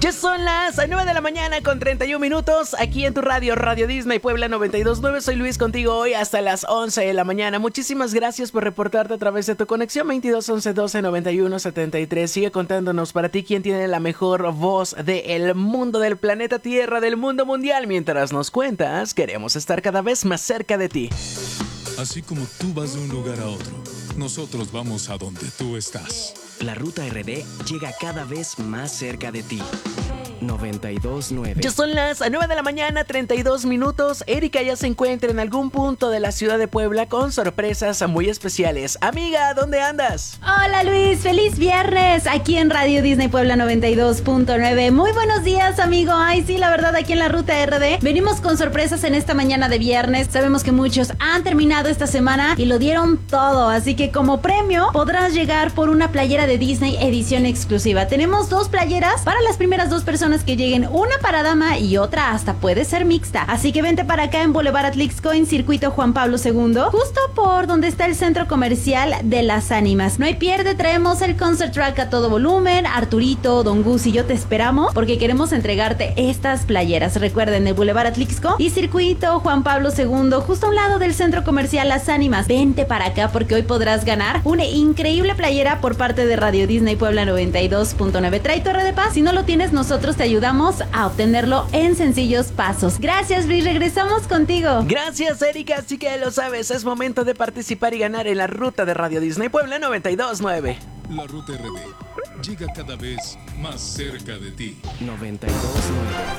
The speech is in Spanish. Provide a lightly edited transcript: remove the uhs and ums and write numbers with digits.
Ya son las 9 de la mañana con 31 minutos aquí en tu radio, Radio Disney Puebla 92.9. Soy Luis contigo hoy hasta las 11 de la mañana. Muchísimas gracias por reportarte a través de tu conexión 22 11 12 91 73. Sigue contándonos para ti quién tiene la mejor voz del mundo, del planeta Tierra, del mundo mundial. Mientras nos cuentas, queremos estar cada vez más cerca de ti. Así como tú vas de un lugar a otro, nosotros vamos a donde tú estás. La Ruta RD llega cada vez más cerca de ti. 92.9. Ya son las 9 de la mañana, 32 minutos. Erika ya se encuentra en algún punto de la ciudad de Puebla con sorpresas muy especiales. Amiga, ¿dónde andas? Hola Luis, feliz viernes aquí en Radio Disney Puebla 92.9. Muy buenos días, amigo. Ay, sí, la verdad, aquí en la Ruta RD venimos con sorpresas en esta mañana de viernes. Sabemos que muchos han terminado esta semana y lo dieron todo, así que como premio podrás llegar por una playera de Disney edición exclusiva. Tenemos 2 playeras para las primeras 2 personas que lleguen, una para dama y otra hasta puede ser mixta. Así que vente para acá en Boulevard Atlixco, en Circuito Juan Pablo II, justo por donde está el centro comercial de Las Ánimas. No hay pierde, traemos el concert track a todo volumen. Arturito, Don Gus y yo te esperamos porque queremos entregarte estas playeras. Recuerden, el Boulevard Atlixco y Circuito Juan Pablo II, justo a un lado del centro comercial Las Ánimas. Vente para acá porque hoy podrás ganar una increíble playera por parte de Radio Disney Puebla 92.9. Trae tu de paz. Si no lo tienes, nosotros te ayudamos a obtenerlo en sencillos pasos. Gracias, Luis. Regresamos contigo. Gracias, Erika. Así que lo sabes, es momento de participar y ganar en la ruta de Radio Disney Puebla 92.9. La Ruta RD llega cada vez más cerca de ti. 92.9.